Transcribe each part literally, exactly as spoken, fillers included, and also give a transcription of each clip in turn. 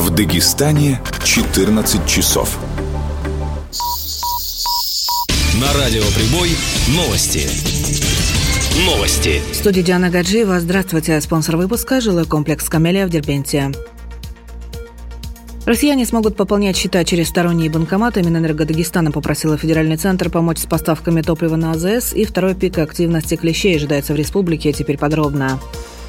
В Дагестане четырнадцать часов. На радио «Прибой» новости. Новости. В студии Диана Гаджиева. Здравствуйте. Спонсор выпуска – жилой комплекс «Камелия» в Дербенте. Россияне смогут пополнять счета через сторонние банкоматы. Минэнерго Дагестана попросила федеральный центр помочь с поставками топлива на АЗС. И второй пик активности клещей ожидается в республике. Теперь подробно.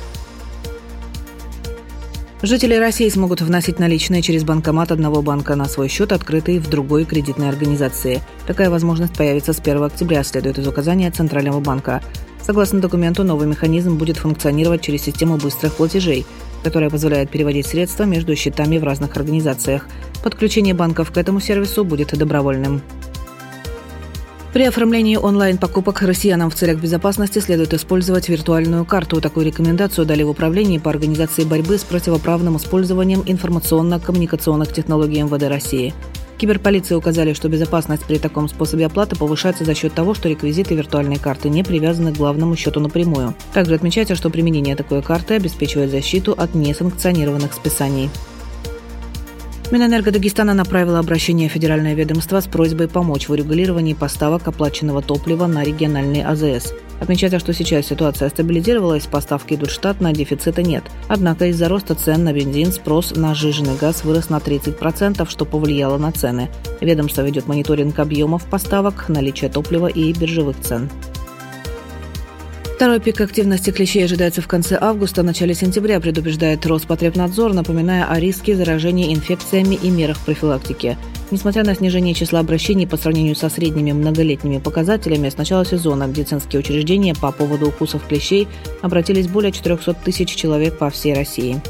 Жители России смогут вносить наличные через банкомат одного банка на свой счет, открытый в другой кредитной организации. Такая возможность появится с первого октября, следует из указания Центрального банка. Согласно документу, новый механизм будет функционировать через систему быстрых платежей, которая позволяет переводить средства между счетами в разных организациях. Подключение банков к этому сервису будет добровольным. При оформлении онлайн-покупок россиянам в целях безопасности следует использовать виртуальную карту. Такую рекомендацию дали в Управлении по организации борьбы с противоправным использованием информационно-коммуникационных технологий эм вэ дэ России. Киберполиции указали, что безопасность при таком способе оплаты повышается за счет того, что реквизиты виртуальной карты не привязаны к главному счету напрямую. Также отмечается, что применение такой карты обеспечивает защиту от несанкционированных списаний. Минэнерго Дагестана направила обращение в федеральное ведомство с просьбой помочь в урегулировании поставок оплаченного топлива на региональный а зэ эс. Отмечается, что сейчас ситуация стабилизировалась, поставки идут штатно, дефицита нет. Однако из-за роста цен на бензин спрос на сжиженный газ вырос на тридцать процентов, что повлияло на цены. Ведомство ведет мониторинг объемов поставок, наличия топлива и биржевых цен. Второй пик активности клещей ожидается в конце августа, начале сентября, предупреждает Роспотребнадзор, напоминая о риске заражения инфекциями и мерах профилактики. Несмотря на снижение числа обращений по сравнению со средними многолетними показателями, с начала сезона медицинские учреждения по поводу укусов клещей обратились более четыреста тысяч человек по всей России.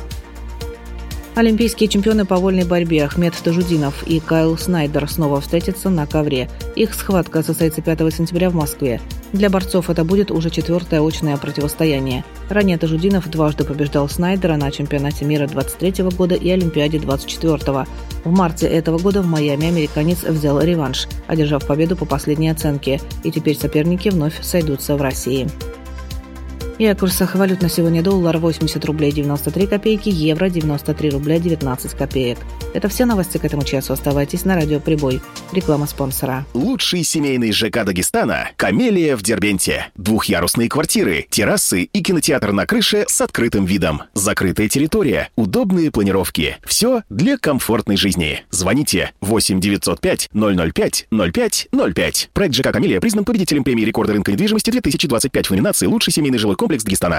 Олимпийские чемпионы по вольной борьбе Ахмед Тажудинов и Кайл Снайдер снова встретятся на ковре. Их схватка состоится пятого сентября в Москве. Для борцов это будет уже четвертое очное противостояние. Ранее Тажудинов дважды побеждал Снайдера на чемпионате мира двадцать третьего года и Олимпиаде двадцать четвёртого. В марте этого года в Майами американец взял реванш, одержав победу по последней оценке, и теперь соперники вновь сойдутся в России. И о курсах валют на сегодня: доллар восемьдесят рублей девяносто три копейки, евро девяносто три рубля девятнадцать копеек. Это все новости к этому часу. Оставайтесь на радио «Прибой». Реклама спонсора. Лучший семейный ЖК Дагестана – «Камелия» в Дербенте. Двухъярусные квартиры, террасы и кинотеатр на крыше с открытым видом. Закрытая территория, удобные планировки. Все для комфортной жизни. Звоните восемь девятьсот пять ноль ноль пять ноль пять ноль пять. Проект ЖК «Камелия» признан победителем премии рекорда рынка недвижимости две тысячи двадцать пять в номинации «Лучший семейный жилой комплекс Дагестана».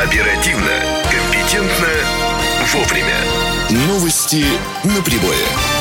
Оперативно, компетентно, вовремя. Новости на Прибое.